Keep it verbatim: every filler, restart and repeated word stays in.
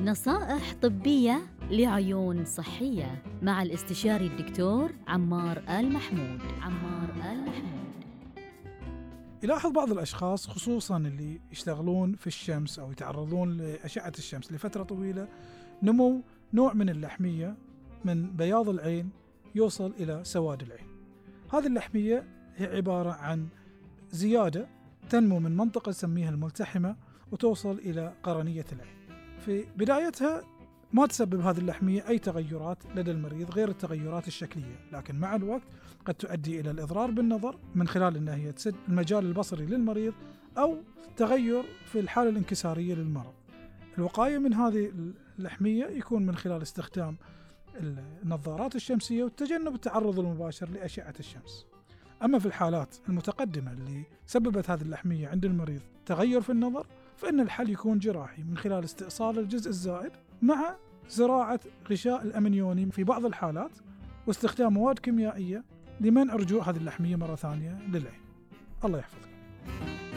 نصائح طبية لعيون صحية مع الاستشاري الدكتور عمار آل محمود. عمار آل محمود. يلاحظ بعض الأشخاص خصوصاً اللي يشتغلون في الشمس أو يتعرضون لأشعة الشمس لفترة طويلة نمو نوع من اللحمية من بياض العين يوصل إلى سواد العين. هذه اللحمية هي عبارة عن زيادة تنمو من منطقة نسميها الملتحمة وتوصل إلى قرنية العين. في بدايتها ما تسبب هذه اللحمية أي تغيرات لدى المريض غير التغيرات الشكلية، لكن مع الوقت قد تؤدي إلى الإضرار بالنظر من خلال أنها هي تسد المجال البصري للمريض أو تغير في الحالة الانكسارية للمرض. الوقاية من هذه اللحمية يكون من خلال استخدام النظارات الشمسية وتجنب التعرض المباشر لأشعة الشمس. أما في الحالات المتقدمة اللي سببت هذه اللحمية عند المريض تغير في النظر، فإن الحل يكون جراحي من خلال استئصال الجزء الزائد مع زراعة غشاء الأمنيوني في بعض الحالات واستخدام مواد كيميائية لمنع رجوع هذه اللحمية مرة ثانية للعين. الله يحفظك.